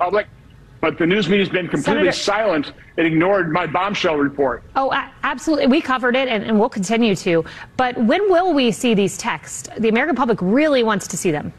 public. But the news media has been completely silent and ignored my bombshell report. Oh, absolutely. We covered it, and we'll continue to. But when will we see these texts? The American public really wants to see them.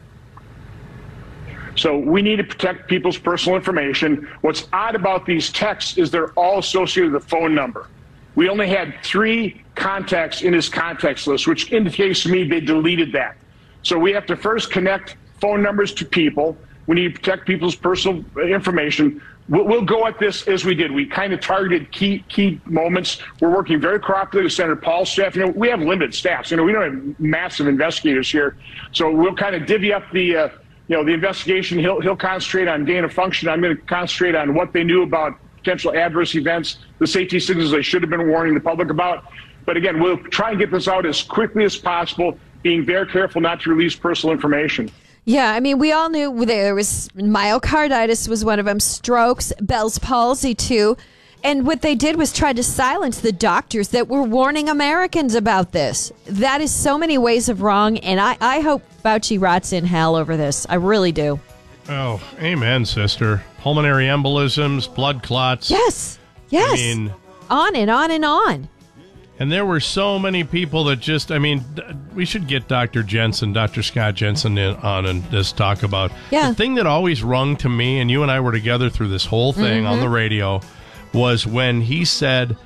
So we need to protect people's personal information. What's odd about these texts is they're all associated with a phone number. We only had 3 contacts in his contacts list, which indicates to me they deleted that. So we have to first connect phone numbers to people. We need to protect people's personal information. We'll go at this as we did. We kind of targeted key moments. We're working very cooperatively with Senator Paul's staff. We have limited staffs. We don't have massive investigators here. So we'll kind of divvy up the investigation. He'll concentrate on gain of function. I'm going to concentrate on what they knew about potential adverse events, the safety signals they should have been warning the public about. But again, we'll try and get this out as quickly as possible, being very careful not to release personal information. Yeah, I mean, we all knew there was myocarditis was one of them, strokes, Bell's palsy too. And what they did was try to silence the doctors that were warning Americans about this. That is so many ways of wrong, and I hope Fauci rots in hell over this. I really do. Oh, amen, sister. Pulmonary embolisms, blood clots. Yes. I mean, on and on and on. And there were so many people that just, we should get Dr. Scott Jensen on and just talk about. Yeah. The thing that always rung to me, and you and I were together through this whole thing on the radio, was when he said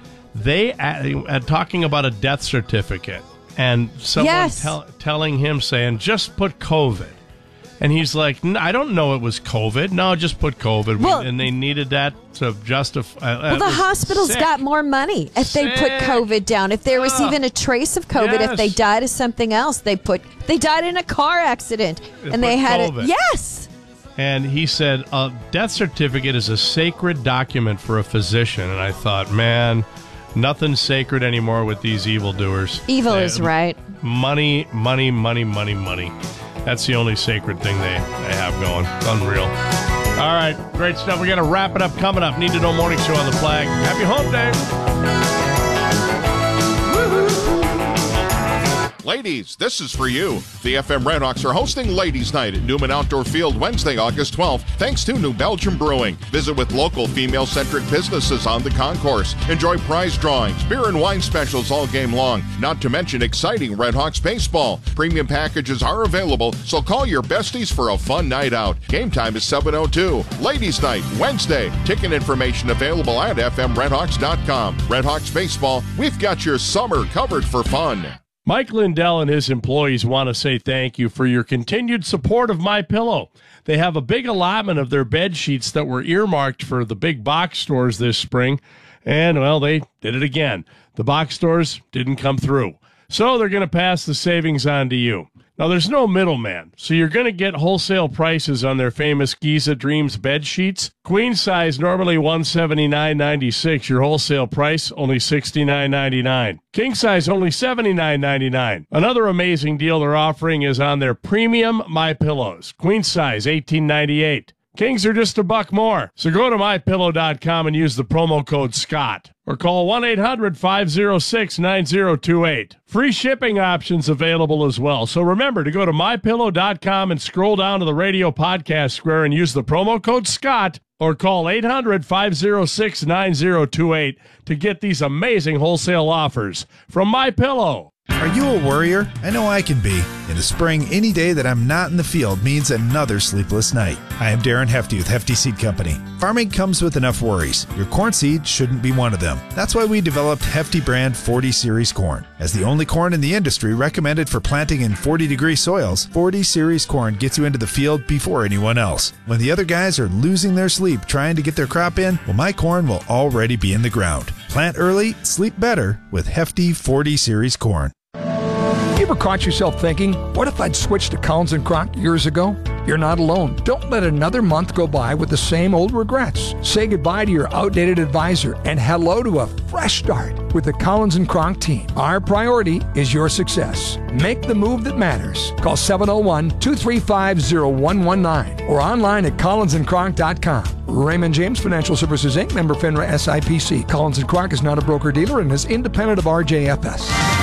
talking about a death certificate and someone telling him, saying, just put COVID. And he's like, I don't know it was COVID. No, just put COVID. Well, and they needed that to justify. Well, the hospitals got more money if they put COVID down. If there was even a trace of COVID, if they died of something else, they died in a car accident. And they had COVID. it. Yes. And he said, a death certificate is a sacred document for a physician. And I thought, man, nothing's sacred anymore with these evildoers. Evil is right. Money, money, money, money, money. That's the only sacred thing they have going. It's unreal. All right, great stuff. We're going to wrap it up coming up. Need to Know Morning Show on the Flag. Happy Hump Day. Ladies, this is for you. The FM Redhawks are hosting Ladies' Night at Newman Outdoor Field Wednesday, August 12th, thanks to New Belgium Brewing. Visit with local female-centric businesses on the concourse. Enjoy prize drawings, beer and wine specials all game long, not to mention exciting Redhawks baseball. Premium packages are available, so call your besties for a fun night out. Game time is 7:02. Ladies' Night, Wednesday. Ticket information available at fmredhawks.com. Redhawks baseball, we've got your summer covered for fun. Mike Lindell and his employees want to say thank you for your continued support of MyPillow. They have a big allotment of their bed sheets that were earmarked for the big box stores this spring, and, well, they did it again. The box stores didn't come through, so they're going to pass the savings on to you. Now, there's no middleman, so you're going to get wholesale prices on their famous Giza Dreams bed sheets. Queen size, normally $179.96. Your wholesale price, only $69.99. King size, only $79.99. Another amazing deal they're offering is on their premium MyPillows. Queen size, $18.98. Kings are just $1 more. So go to MyPillow.com and use the promo code SCOTT. Or call 1-800-506-9028. Free shipping options available as well. So remember to go to MyPillow.com and scroll down to the radio podcast square and use the promo code SCOTT. Or call 800-506-9028 to get these amazing wholesale offers from MyPillow. Are you a worrier? I know I can be. In the spring, any day that I'm not in the field means another sleepless night. I am Darren Hefty with Hefty Seed Company. Farming comes with enough worries. Your corn seed shouldn't be one of them. That's why we developed Hefty brand 40 Series corn. As the only corn in the industry recommended for planting in 40-degree soils, 40 Series corn gets you into the field before anyone else. When the other guys are losing their sleep trying to get their crop in, well, my corn will already be in the ground. Plant early, sleep better with Hefty 40 Series corn. You ever caught yourself thinking, what if I'd switched to Collins & Kronk years ago? You're not alone. Don't let another month go by with the same old regrets. Say goodbye to your outdated advisor and hello to a fresh start with the Collins & Kronk team. Our priority is your success. Make the move that matters. Call 701-235-0119 or online at collinsandkronk.com. Raymond James Financial Services, Inc., member FINRA SIPC. Collins & Kronk is not a broker-dealer and is independent of RJFS.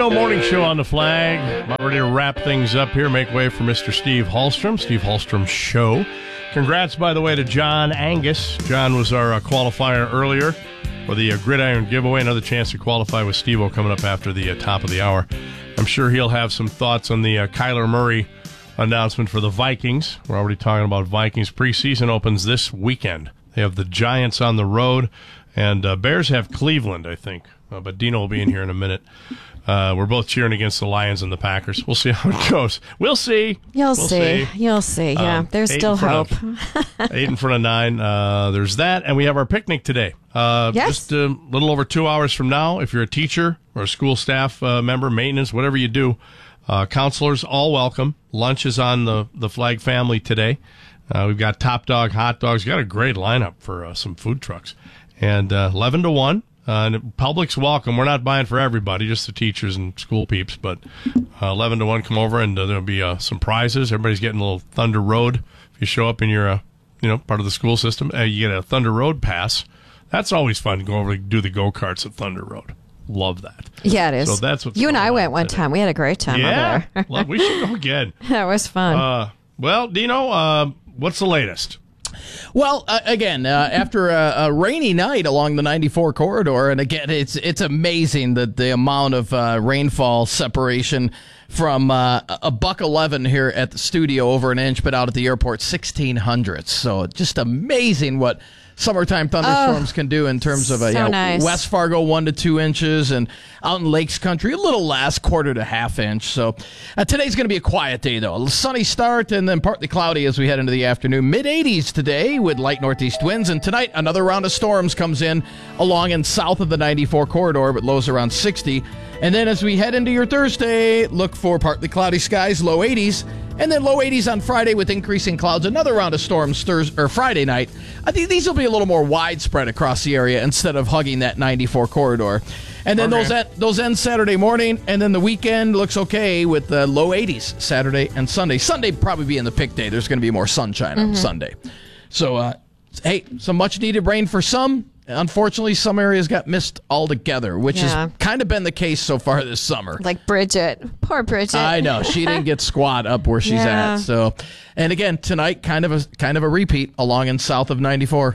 Dino Morning Show on the Flag. About ready to wrap things up here. Make way for Mr. Steve Hallstrom. Steve Hallstrom Show. Congrats, by the way, to John Angus. John was our qualifier earlier for the Gridiron giveaway. Another chance to qualify with Steve-O coming up after the top of the hour. I'm sure he'll have some thoughts on the Kyler Murray announcement for the Vikings. We're already talking about Vikings. Preseason opens this weekend. They have the Giants on the road, and Bears have Cleveland, I think. But Dino will be in here in a minute. We're both cheering against the Lions and the Packers. We'll see how it goes. We'll see. You'll see. You'll see. Yeah, there's still hope. 8 in front of 9. There's that, and we have our picnic today. Yes. Just a little over 2 hours from now. If you're a teacher or a school staff member, maintenance, whatever you do, counselors all welcome. Lunch is on the Flag family today. We've got Top Dog hot dogs. Got a great lineup for some food trucks. And 11 to 1. And public's welcome. We're not buying for everybody, just the teachers and school peeps. But 11 to 1, come over, and there'll be some prizes. Everybody's getting a little Thunder Road. If you show up in your, part of the school system, you get a Thunder Road pass. That's always fun to go over and do the go-karts at Thunder Road. Love that. Yeah, it is. So that's what's you and I went one today. time. We had a great time over there. We should go again. That was fun. Well, Dino, what's the latest? Well, again, after a rainy night along the 94 corridor, and again, it's amazing that the amount of rainfall separation from a buck 11 here at the studio over an inch, but out at the airport 1,600. So just amazing what summertime thunderstorms can do in terms of nice. West Fargo 1 to 2 inches, and out in Lakes Country a little less, 1/4 to 1/2 inch. So today's going to be a quiet day though. A sunny start and then partly cloudy as we head into the afternoon. Mid-80s today with light northeast winds, and tonight another round of storms comes in along and south of the 94 corridor, but lows around 60. And then as we head into your Thursday, look for partly cloudy skies, low 80s. And then low 80s on Friday with increasing clouds. Another round of storms Friday night. I think these will be a little more widespread across the area instead of hugging that 94 corridor. And then those end Saturday morning, and then the weekend looks okay with the low 80s Saturday and Sunday. Sunday probably being the pick day. There's going to be more sunshine on Sunday. So, hey, some much-needed rain for some. Unfortunately, some areas got missed altogether, which has kind of been the case so far this summer. Like Bridget. Poor Bridget. I know. She didn't get squat up where she's at. So, and again, tonight, kind of a repeat along and south of 94.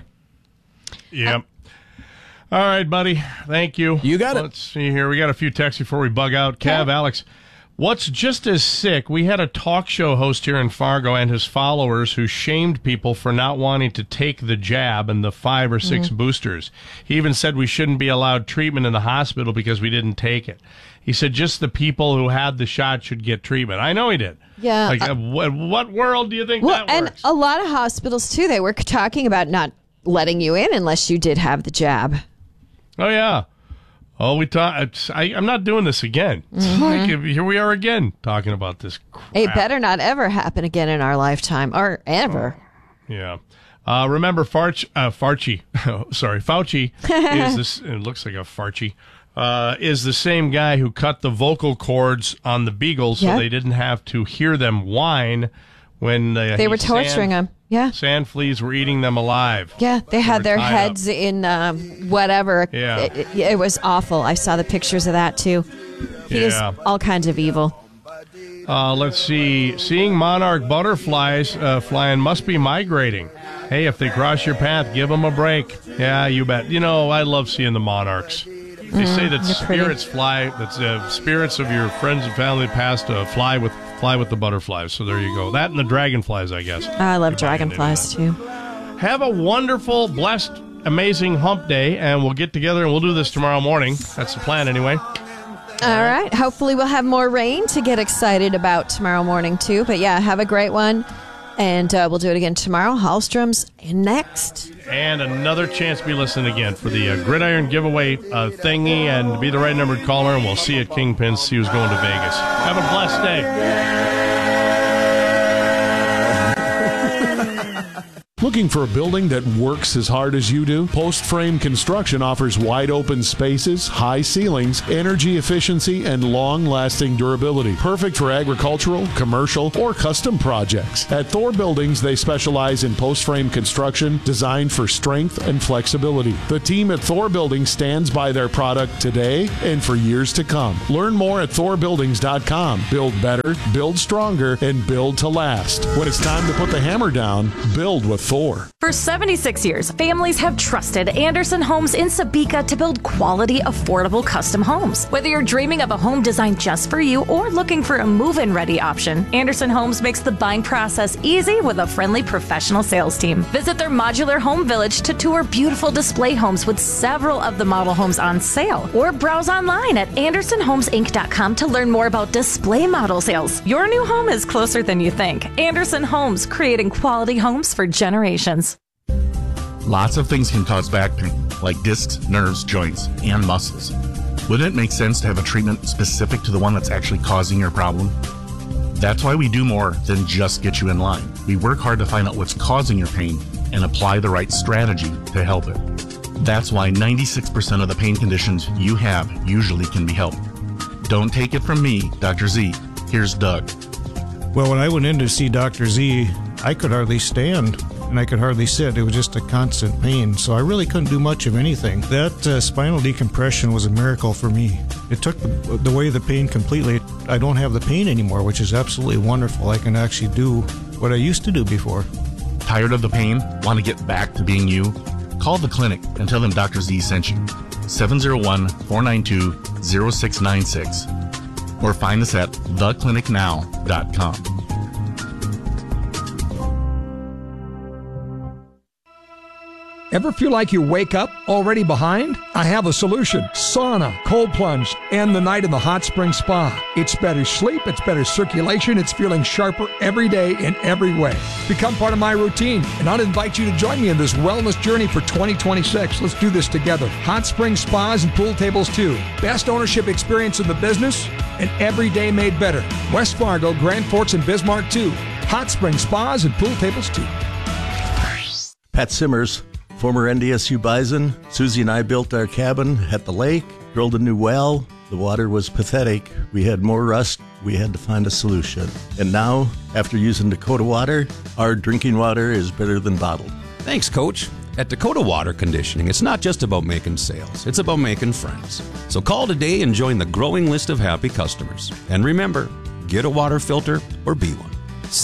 Yep. All right, buddy. Thank you. You got it. Let's see here. We got a few texts before we bug out. Cav, Alex, what's just as sick? We had a talk show host here in Fargo and his followers who shamed people for not wanting to take the jab and the 5 or 6 boosters. He even said we shouldn't be allowed treatment in the hospital because we didn't take it. He said just the people who had the shot should get treatment. I know he did. Yeah. Like, what world do you think that and works? a lot of hospitals, too, they were talking about not letting you in unless you did have the jab. Oh, yeah. Oh, I'm not doing this again. It's like, here we are again talking about this crap. It better not ever happen again in our lifetime, or ever. Yeah. Remember, Fauci is this, it looks like a Farchi, is the same guy who cut the vocal cords on the beagles so they didn't have to hear them whine when they were torturing them. Yeah. Sand fleas were eating them alive. Yeah, they had their heads up in whatever. Yeah. It was awful. I saw the pictures of that, too. He was all kinds of evil. Let's see. Seeing monarch butterflies flying must be migrating. Hey, if they cross your path, give them a break. Yeah, you bet. I love seeing the monarchs. They say that spirits fly. That spirits of your friends and family past fly with the butterflies. So there you go. That and the dragonflies, I guess. I love dragonflies too. Have a wonderful, blessed, amazing hump day, and we'll get together and we'll do this tomorrow morning. That's the plan, anyway. All right. Hopefully, we'll have more rain to get excited about tomorrow morning too. But yeah, have a great one. And we'll do it again tomorrow. Hallstrom's next. And another chance to be listening again for the Gridiron giveaway thingy and be the right numbered caller. And we'll see you at Kingpin, see who's going to Vegas. Have a blessed day. Looking for a building that works as hard as you do? Post Frame Construction offers wide open spaces, high ceilings, energy efficiency, and long-lasting durability. Perfect for agricultural, commercial, or custom projects. At Thor Buildings, they specialize in post frame construction designed for strength and flexibility. The team at Thor Buildings stands by their product today and for years to come. Learn more at thorbuildings.com. Build better, build stronger, and build to last. When it's time to put the hammer down, build with Thor. For 76 years, families have trusted Anderson Homes in Sabika to build quality, affordable custom homes. Whether you're dreaming of a home designed just for you or looking for a move-in ready option, Anderson Homes makes the buying process easy with a friendly professional sales team. Visit their modular home village to tour beautiful display homes with several of the model homes on sale, or browse online at AndersonHomesInc.com to learn more about display model sales. Your new home is closer than you think. Anderson Homes, creating quality homes for generations. Lots of things can cause back pain, like discs, nerves, joints, and muscles. Wouldn't it make sense to have a treatment specific to the one that's actually causing your problem? That's why we do more than just get you in line. We work hard to find out what's causing your pain and apply the right strategy to help it. That's why 96% of the pain conditions you have usually can be helped. Don't take it from me, Dr. Z. Here's Doug. Well, when I went in to see Dr. Z, I could hardly stand and I could hardly sit. It was just a constant pain, so I really couldn't do much of anything. That spinal decompression was a miracle for me. It took the away the pain completely. I don't have the pain anymore, which is absolutely wonderful. I can actually do what I used to do before. Tired of the pain? Want to get back to being you? Call the clinic and tell them Dr. Z sent you. 701-492-0696. Or find us at theclinicnow.com. Ever feel like you wake up already behind? I have a solution. Sauna, cold plunge, and the night in the hot spring spa. It's better sleep, it's better circulation, it's feeling sharper every day in every way. Become part of my routine, and I'll invite you to join me in this wellness journey for 2026. Let's do this together. Hot spring spas and pool tables too. Best ownership experience in the business, and every day made better. West Fargo, Grand Forks, and Bismarck too. Hot spring spas and pool tables too. Pat Simmers, former NDSU Bison. Susie and I built our cabin at the lake, drilled a new well. The water was pathetic. We had more rust. We had to find a solution. And now, after using Dakota Water, our drinking water is better than bottled. Thanks, Coach. At Dakota Water Conditioning, it's not just about making sales. It's about making friends. So call today and join the growing list of happy customers. And remember, get a water filter or be one.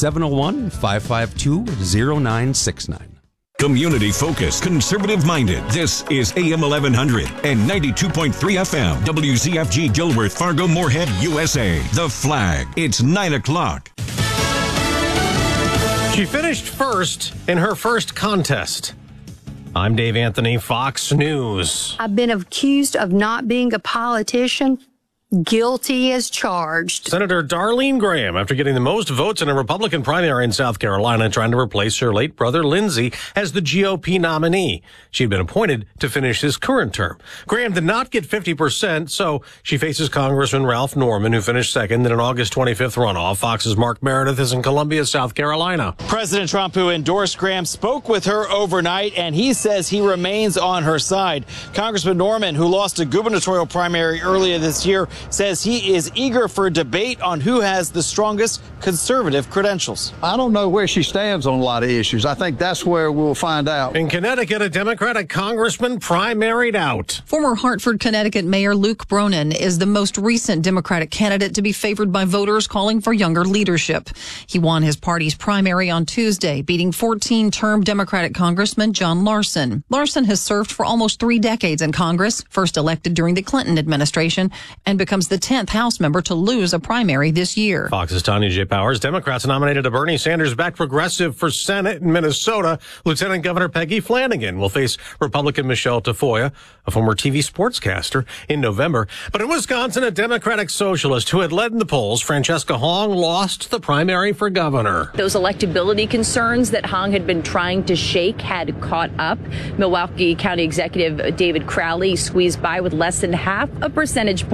701-552-0969. Community focused, conservative minded. This is AM 1100 and 92.3 FM. WZFG Gilworth, Fargo, Moorhead, USA. The Flag. It's 9 o'clock. She finished first in her first contest. I'm Dave Anthony, Fox News. I've been accused of not being a politician. Guilty as charged. Senator Darlene Graham, after getting the most votes in a Republican primary in South Carolina, trying to replace her late brother Lindsey as the GOP nominee. She'd been appointed to finish his current term. Graham did not get 50%, so she faces Congressman Ralph Norman, who finished second in an August 25th runoff. Fox's Mark Meredith is in Columbia, South Carolina. President Trump, who endorsed Graham, spoke with her overnight, and he says he remains on her side. Congressman Norman, who lost a gubernatorial primary earlier this year, says he is eager for debate on who has the strongest conservative credentials. I don't know where she stands on a lot of issues. I think that's where we'll find out. In Connecticut, a Democratic congressman primaried out. Former Hartford, Connecticut Mayor Luke Bronin is the most recent Democratic candidate to be favored by voters calling for younger leadership. He won his party's primary on Tuesday, beating 14-term Democratic Congressman John Larson. Larson has served for almost 3 decades in Congress, first elected during the Clinton administration, and becomes the 10th House member to lose a primary this year. Fox's Tanya J. Powers. Democrats nominated a Bernie Sanders-backed progressive for Senate in Minnesota. Lieutenant Governor Peggy Flanagan will face Republican Michelle Tafoya, a former TV sportscaster, in November. But in Wisconsin, a Democratic socialist who had led in the polls, Francesca Hong, lost the primary for governor. Those electability concerns that Hong had been trying to shake had caught up. Milwaukee County Executive David Crowley squeezed by with less than half a percentage point.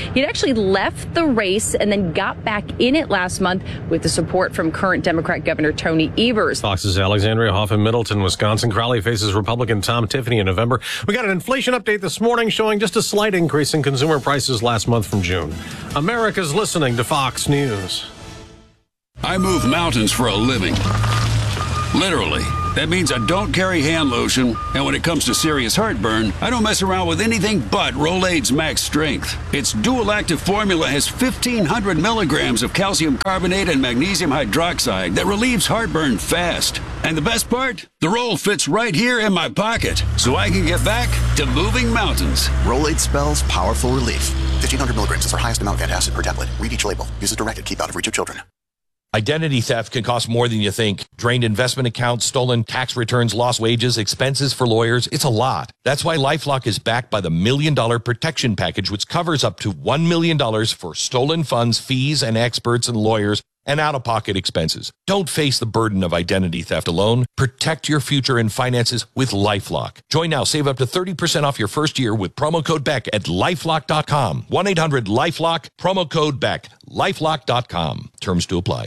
He'd actually left the race and then got back in it last month with the support from current Democrat Governor Tony Evers. Fox's Alexandria Hoff in Middleton, Wisconsin. Crowley faces Republican Tom Tiffany in November. We got an inflation update this morning showing just a slight increase in consumer prices last month from June. America's listening to Fox News. I move mountains for a living. Literally. That means I don't carry hand lotion, and when it comes to serious heartburn, I don't mess around with anything but Rolaids Max Strength. Its dual-active formula has 1,500 milligrams of calcium carbonate and magnesium hydroxide that relieves heartburn fast. And the best part? The roll fits right here in my pocket, so I can get back to moving mountains. Rolaids spells powerful relief. 1,500 milligrams is our highest amount of antacid per tablet. Read each label. Use as directed. Keep out of reach of children. Identity theft can cost more than you think. Drained investment accounts, stolen tax returns, lost wages, expenses for lawyers. It's a lot. That's why LifeLock is backed by the $1 Million Protection Package, which covers up to $1 million for stolen funds, fees, and experts and lawyers, and out-of-pocket expenses. Don't face the burden of identity theft alone. Protect your future and finances with LifeLock. Join now. Save up to 30% off your first year with promo code BECK at LifeLock.com. 1-800-LifeLock, promo code BECK, LifeLock.com. Terms to apply.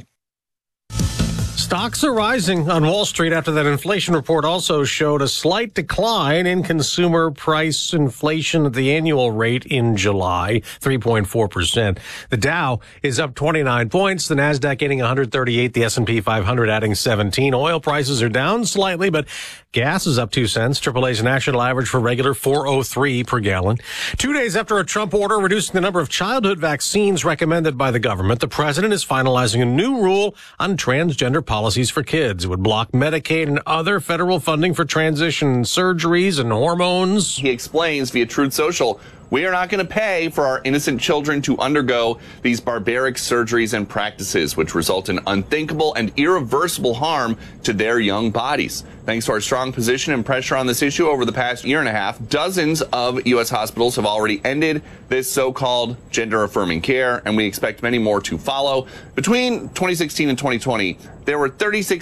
Stocks are rising on Wall Street after that inflation report also showed a slight decline in consumer price inflation at the annual rate in July, 3.4%. The Dow is up 29 points, the Nasdaq gaining 138, the S&P 500 adding 17. Oil prices are down slightly, but gas is up 2 cents. AAA's national average for regular $4.03 per gallon. 2 days after a Trump order reducing the number of childhood vaccines recommended by the government, the president is finalizing a new rule on transgender policies for kids. It would block Medicaid and other federal funding for transition surgeries and hormones. He explains via Truth Social, we are not going to pay for our innocent children to undergo these barbaric surgeries and practices, which result in unthinkable and irreversible harm to their young bodies. Thanks to our strong position and pressure on this issue over the past year and a half, dozens of U.S. hospitals have already ended this so-called gender-affirming care, and we expect many more to follow. Between 2016 and 2020, there were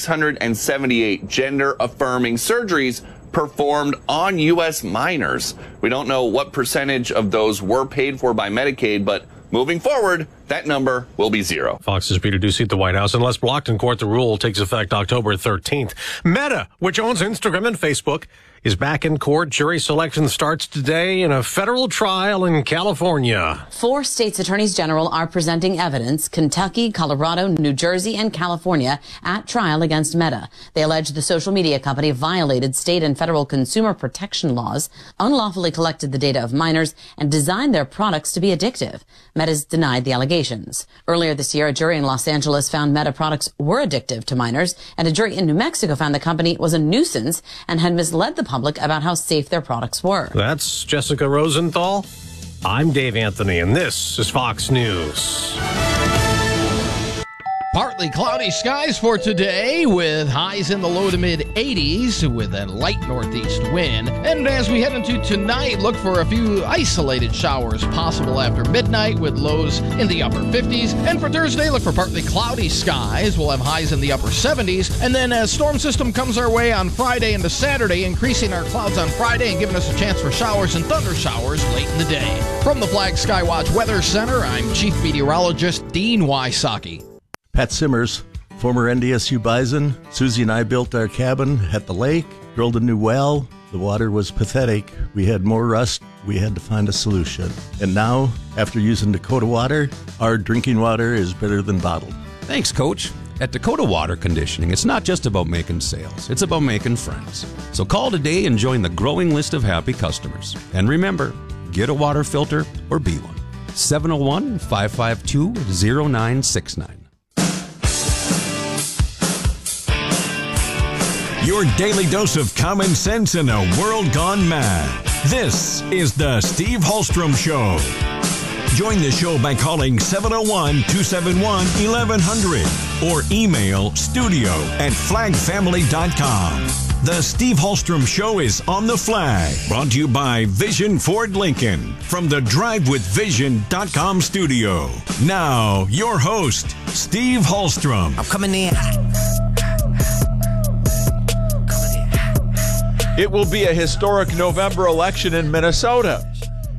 3,678 gender-affirming surgeries performed on U.S. minors. We don't know what percentage of those were paid for by Medicaid, but moving forward, that number will be zero. Fox's Peter Doocy at the White House. Unless blocked in court, the rule takes effect October 13th. Meta, which owns Instagram and Facebook, is back in court. Jury selection starts today in a federal trial in California. 4 states' attorneys general are presenting evidence, Kentucky, Colorado, New Jersey, and California, at trial against Meta. They allege the social media company violated state and federal consumer protection laws, unlawfully collected the data of minors, and designed their products to be addictive. Meta's denied the allegations. Earlier this year, a jury in Los Angeles found Meta products were addictive to minors, and a jury in New Mexico found the company was a nuisance and had misled the public about how safe their products were. That's Jessica Rosenthal. I'm Dave Anthony, and this is Fox News. Partly cloudy skies for today with highs in the low to mid 80s with a light northeast wind. And as we head into tonight, look for a few isolated showers possible after midnight with lows in the upper 50s. And for Thursday, look for partly cloudy skies. We'll have highs in the upper 70s. And then a storm system comes our way on Friday into Saturday, increasing our clouds on Friday and giving us a chance for showers and thunder showers late in the day. From the Flag Skywatch Weather Center, I'm Chief Meteorologist Dean Wysocki. Pat Simmers, former NDSU Bison. Susie and I built our cabin at the lake, drilled a new well. The water was pathetic. We had more rust. We had to find a solution. And now, after using Dakota Water, our drinking water is better than bottled. Thanks, Coach. At Dakota Water Conditioning, it's not just about making sales. It's about making friends. So call today and join the growing list of happy customers. And remember, get a water filter or be one. 701-552-0969. Your daily dose of common sense in a world gone mad. This is the Steve Hallstrom Show. Join the show by calling 701-271-1100 or email studio@flagfamily.com. The Steve Hallstrom Show is on the Flag, brought to you by Vision Ford Lincoln from the DriveWithVision.com studio. Now, your host, Steve Hallstrom. I'm coming in. It will be a historic November election in Minnesota.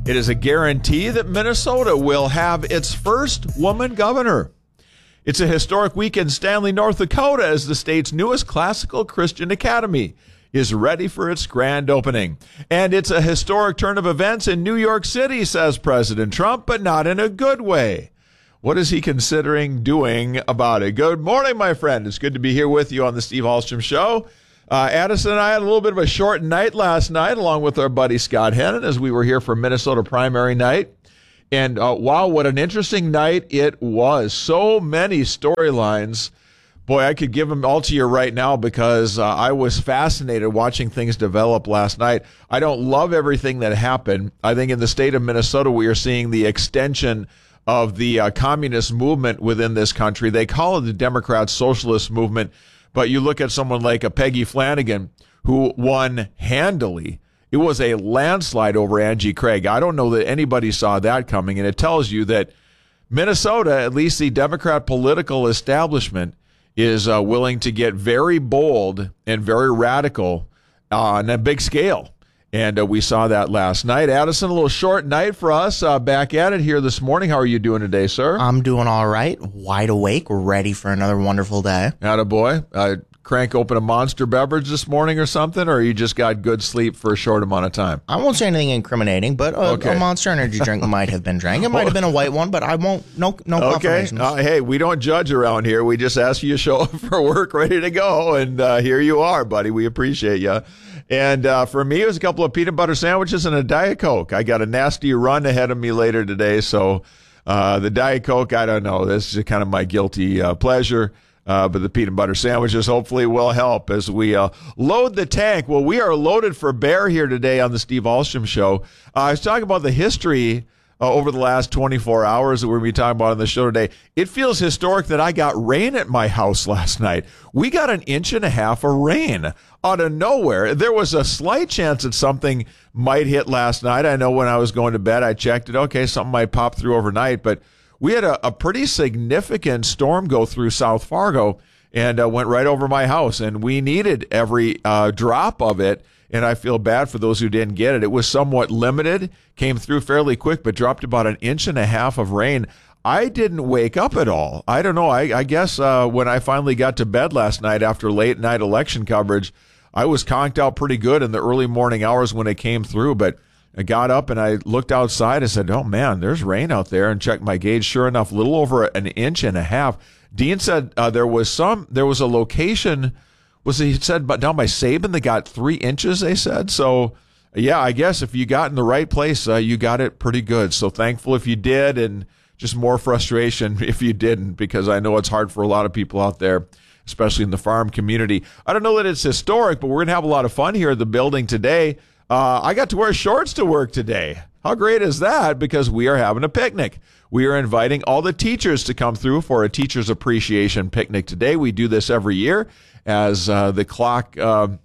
It is a guarantee that Minnesota will have its first woman governor. It's a historic week in Stanley, North Dakota, as the state's newest classical Christian academy is ready for its grand opening. And it's a historic turn of events in New York City, says President Trump, but not in a good way. What is he considering doing about it? Good morning, my friend. It's good to be here with you on the Steve Hallstrom Show. Addison and I had a little bit of a short night last night, along with our buddy Scott Hennon, as we were here for Minnesota primary night. And wow, what an interesting night it was. So many storylines. Boy, I could give them all to you right now because I was fascinated watching things develop last night. I don't love everything that happened. I think in the state of Minnesota, we are seeing the extension of the communist movement within this country. They call it the Democrat Socialist Movement. But you look at someone like a Peggy Flanagan, who won handily. It was a landslide over Angie Craig. I don't know that anybody saw that coming. And it tells you that Minnesota, at least the Democrat political establishment, is willing to get very bold and very radical on a big scale. And we saw that last night. Addison, a little short night for us. Back at it here this morning. How are you doing today, sir? I'm doing all right. Wide awake. Ready for another wonderful day. Attaboy. Crank open a Monster beverage this morning or something, or you just got good sleep for a short amount of time? I won't say anything incriminating, but a Monster Energy drink might have been drank. It might have been a white one, but I won't. No confirmations. Hey, we don't judge around here. We just ask you to show up for work ready to go, and here you are, buddy. We appreciate you. And for me, it was a couple of peanut butter sandwiches and a Diet Coke. I got a nasty run ahead of me later today, so the Diet Coke, I don't know. This is kind of my guilty pleasure. But the peanut butter sandwiches hopefully will help as we load the tank. Well, we are loaded for bear here today on the Steve Hallstrom Show. I was talking about the history over the last 24 hours that we're going to be talking about on the show today. It feels historic that I got rain at my house last night. We got 1.5 inches of rain out of nowhere. There was a slight chance that something might hit last night. I know when I was going to bed, I checked it. Okay, something might pop through overnight, but we had a pretty significant storm go through South Fargo and went right over my house, and we needed every drop of it, and I feel bad for those who didn't get it. It was somewhat limited, came through fairly quick, but dropped about 1.5 inches of rain. I didn't wake up at all. I don't know. I guess when I finally got to bed last night after late night election coverage, I was conked out pretty good in the early morning hours when it came through, but I got up and I looked outside. I said, oh, man, there's rain out there, and checked my gauge. Sure enough, a little over 1.5 inches. Dean said there was a location, he said down by Sabin that got 3 inches, they said. So, yeah, I guess if you got in the right place, you got it pretty good. So thankful if you did, and just more frustration if you didn't, because I know it's hard for a lot of people out there, especially in the farm community. I don't know that it's historic, but we're going to have a lot of fun here at the building today. I got to wear shorts to work today. How great is that? Because we are having a picnic. We are inviting all the teachers to come through for a teacher's appreciation picnic today. We do this every year as the clock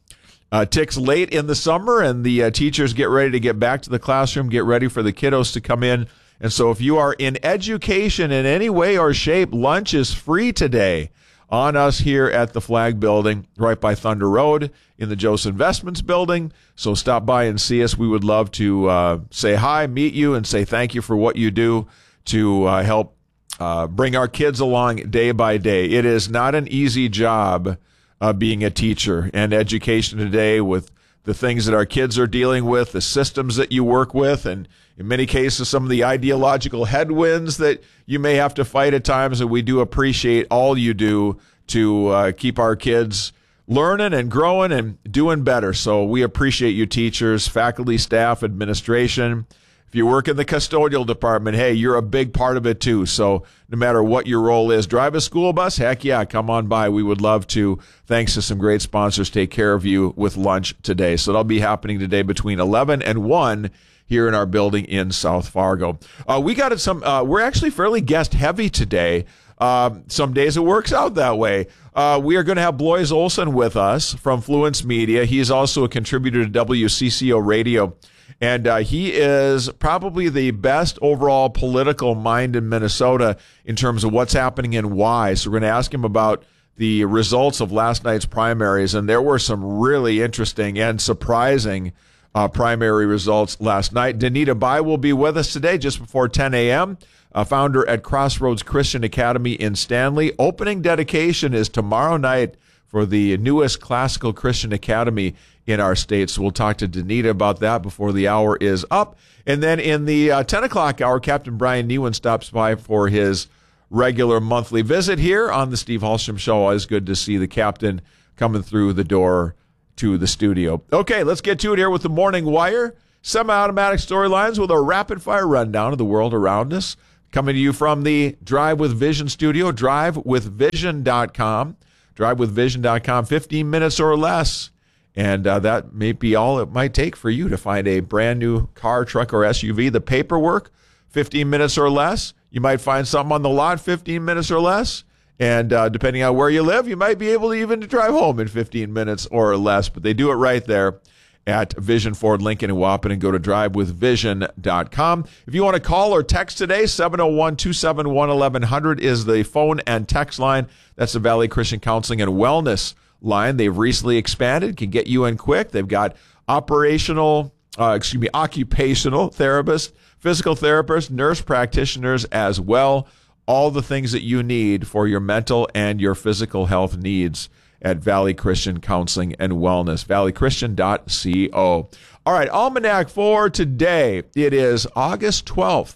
ticks late in the summer and the teachers get ready to get back to the classroom, get ready for the kiddos to come in. And so if you are in education in any way or shape, lunch is free today on us here at the Flag Building, right by Thunder Road in the Jose Investments Building. So stop by and see us. We would love to say hi, meet you, and say thank you for what you do to help bring our kids along day by day. It is not an easy job being a teacher and education today, with the things that our kids are dealing with, the systems that you work with, and in many cases, some of the ideological headwinds that you may have to fight at times. And we do appreciate all you do to keep our kids learning and growing and doing better. So we appreciate you, teachers, faculty, staff, administration. If you work in the custodial department, hey, you're a big part of it too. So no matter what your role is, drive a school bus, heck yeah, come on by. We would love to, thanks to some great sponsors, take care of you with lunch today. So that'll be happening today between 11 and 1 here in our building in South Fargo. We got we're actually fairly guest heavy today. Some days it works out that way. We are going to have Blois Olson with us from Fluence Media. He is also a contributor to WCCO Radio. And he is probably the best overall political mind in Minnesota in terms of what's happening and why. So we're going to ask him about the results of last night's primaries. And there were some really interesting and surprising primary results last night. Danita Bai will be with us today just before 10 a.m., founder at Crossroads Christian Academy in Stanley. Opening dedication is tomorrow night for the newest classical Christian academy in our state. So we'll talk to Danita about that before the hour is up. And then in the 10 o'clock hour, Captain Brian Newen stops by for his regular monthly visit here on the Steve Hallstrom Show. Always good to see the captain coming through the door to the studio. Okay, let's get to it here with the Morning Wire. Semi-automatic storylines with a rapid-fire rundown of the world around us. Coming to you from the Drive with Vision studio, drivewithvision.com. Drivewithvision.com, 15 minutes or less. And that may be all it might take for you to find a brand new car, truck, or SUV. The paperwork, 15 minutes or less. You might find something on the lot, 15 minutes or less. And depending on where you live, you might be able to even drive home in 15 minutes or less. But they do it right there at Vision Ford Lincoln in Waupun, and go to drivewithvision.com. If you want to call or text today, 701-271-1100 is the phone and text line. That's the Valley Christian Counseling and Wellness line. They've recently expanded, can get you in quick. They've got occupational therapists, physical therapists, nurse practitioners as well. All the things that you need for your mental and your physical health needs at Valley Christian Counseling and Wellness, valleychristian.co. All right, Almanac for today. It is August 12th,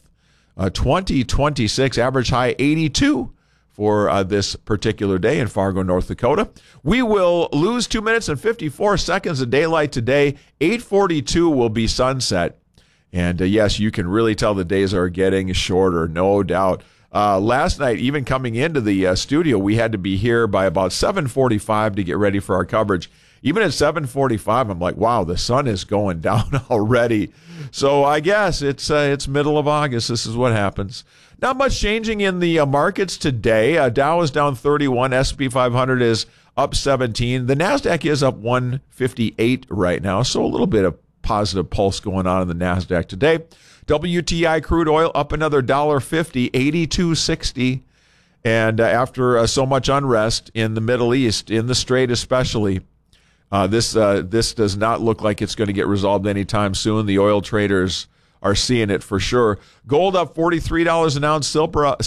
2026, average high 82 for this particular day in Fargo, North Dakota. We will lose 2 minutes and 54 seconds of daylight today. 8:42 will be sunset. And yes, you can really tell the days are getting shorter, no doubt. Last night, even coming into the studio, we had to be here by about 7:45 to get ready for our coverage. Even at 7:45, I'm like, wow, the sun is going down already. So I guess it's middle of August. This is what happens. Not much changing in the markets today. Dow is down 31. S&P 500 is up 17. The NASDAQ is up 158 right now, so a little bit of positive pulse going on in the NASDAQ today. WTI crude oil up another $1.50, 82.60. And after so much unrest in the Middle East, in the Strait especially, this does not look like it's going to get resolved anytime soon. The oil traders are seeing it for sure. Gold up $43 an ounce, silver up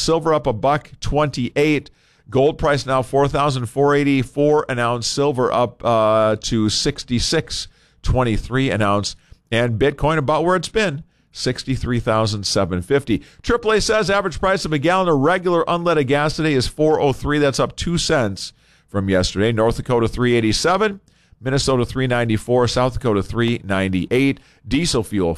$1.28. Gold price now $4,484 an ounce, silver up to $66.23 an ounce, and Bitcoin about where it's been, 63,750. AAA says average price of a gallon of regular unleaded gas today is $4.03. That's up 2 cents from yesterday. North Dakota $3.87, Minnesota $3.94, South Dakota $3.98. Diesel fuel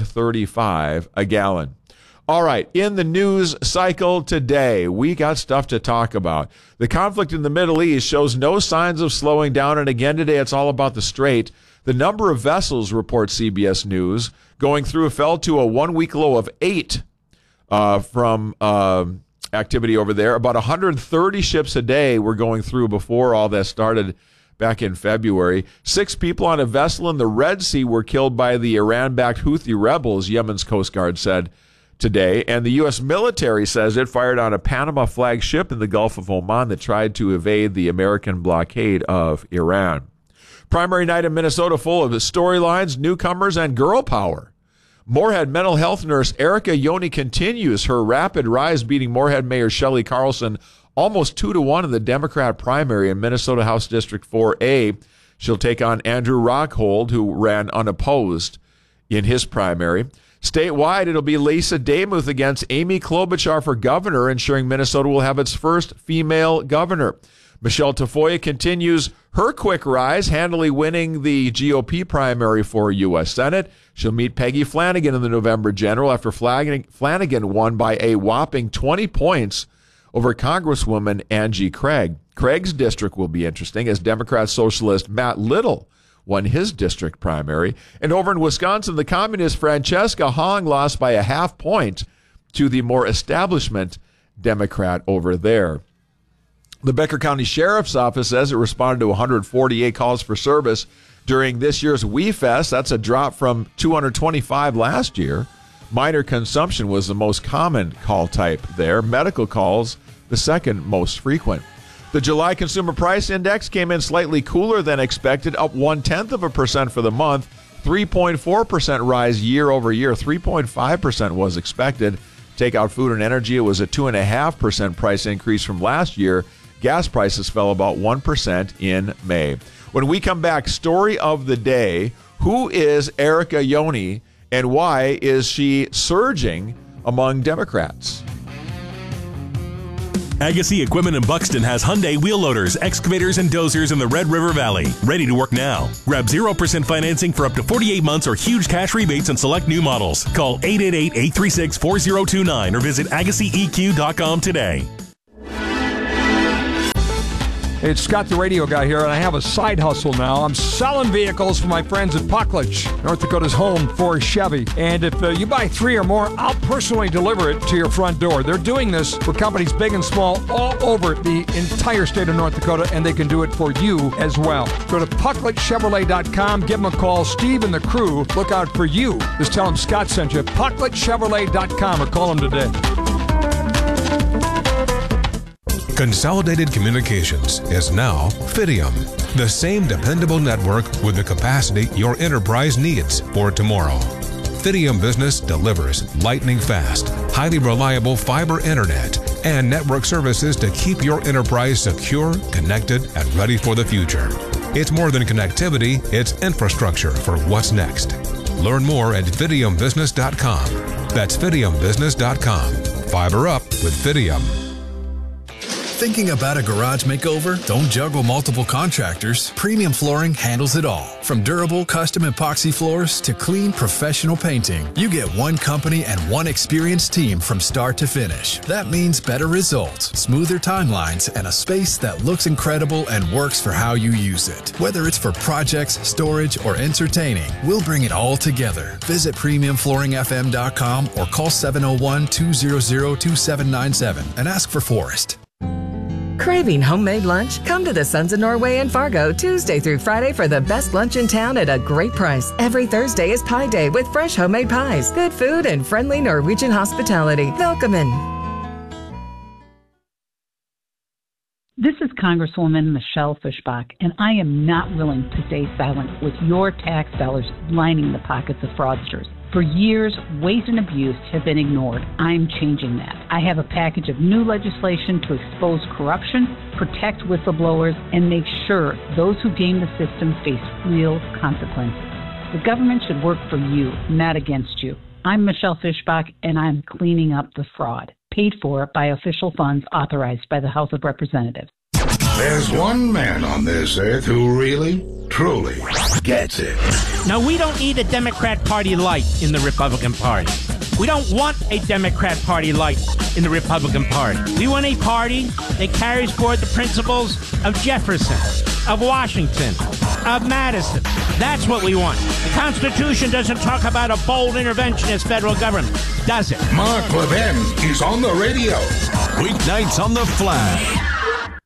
$5.35 a gallon. All right, in the news cycle today, we got stuff to talk about. The conflict in the Middle East shows no signs of slowing down, and again today it's all about the Strait. The number of vessels, reports CBS News, going through fell to a 1 week low of 8 from activity over there. About 130 ships a day were going through before all that started back in February. 6 people on a vessel in the Red Sea were killed by the Iran-backed Houthi rebels, Yemen's Coast Guard said today. And the U.S. military says it fired on a Panama flag ship in the Gulf of Oman that tried to evade the American blockade of Iran. Primary night in Minnesota full of storylines, newcomers, and girl power. Moorhead mental health nurse Erica Yoni continues her rapid rise, beating Moorhead Mayor Shelley Carlson almost 2-1 in the Democrat primary in Minnesota House District 4A. She'll take on Andrew Rockhold, who ran unopposed in his primary. Statewide, it'll be Lisa Demuth against Amy Klobuchar for governor, ensuring Minnesota will have its first female governor. Michelle Tafoya continues her quick rise, handily winning the GOP primary for U.S. Senate. She'll meet Peggy Flanagan in the November general after Flanagan won by a whopping 20 points over Congresswoman Angie Craig. Craig's district will be interesting as Democrat socialist Matt Little won his district primary. And over in Wisconsin, the communist Francesca Hong lost by a half point to the more establishment Democrat over there. The Becker County Sheriff's Office says it responded to 148 calls for service during this year's WeFest. That's a drop from 225 last year. Minor consumption was the most common call type there. Medical calls, the second most frequent. The July Consumer Price Index came in slightly cooler than expected, up 0.1% for the month. 3.4% rise year over year. 3.5% was expected. Take out food and energy, it was a 2.5% price increase from last year. Gas prices fell about 1% in May. When we come back, story of the day, who is Erica Ioni and why is she surging among Democrats? Agassi Equipment in Buxton has Hyundai wheel loaders, excavators, and dozers in the Red River Valley. Ready to work now. Grab 0% financing for up to 48 months or huge cash rebates on select new models. Call 888-836-4029 or visit AgassiEQ.com today. It's Scott the Radio Guy here, and I have a side hustle now. I'm selling vehicles for my friends at Puckledge, North Dakota's home for Chevy. And if you buy 3 or more, I'll personally deliver it to your front door. They're doing this for companies big and small all over the entire state of North Dakota, and they can do it for you as well. Go to PuckledgeChevrolet.com, give them a call. Steve and the crew look out for you. Just tell them Scott sent you. PuckledgeChevrolet.com or call them today. Consolidated Communications is now Fidium, the same dependable network with the capacity your enterprise needs for tomorrow. Fidium Business delivers lightning fast, highly reliable fiber internet and network services to keep your enterprise secure, connected, and ready for the future. It's more than connectivity, it's infrastructure for what's next. Learn more at FidiumBusiness.com. That's FidiumBusiness.com. Fiber up with Fidium. Thinking about a garage makeover? Don't juggle multiple contractors. Premium Flooring handles it all. From durable custom epoxy floors to clean professional painting, you get one company and one experienced team from start to finish. That means better results, smoother timelines, and a space that looks incredible and works for how you use it. Whether it's for projects, storage, or entertaining, we'll bring it all together. Visit PremiumFlooringFM.com or call 701-200-2797 and ask for Forrest. Craving homemade lunch? Come to the Sons of Norway in Fargo Tuesday through Friday for the best lunch in town at a great price. Every Thursday is Pie Day with fresh homemade pies, good food, and friendly Norwegian hospitality. Welcome in. This is Congresswoman Michelle Fischbach, and I am not willing to stay silent with your tax dollars lining the pockets of fraudsters. For years, waste and abuse have been ignored. I'm changing that. I have a package of new legislation to expose corruption, protect whistleblowers, and make sure those who game the system face real consequences. The government should work for you, not against you. I'm Michelle Fischbach, and I'm cleaning up the fraud, paid for by official funds authorized by the House of Representatives. There's one man on this earth who really, truly gets it. Now, we don't need a Democrat Party light in the Republican Party. We don't want a Democrat Party light in the Republican Party. We want a party that carries forward the principles of Jefferson, of Washington, of Madison. That's what we want. The Constitution doesn't talk about a bold interventionist federal government, does it? Mark Levin is on the radio. Weeknights on the Flag.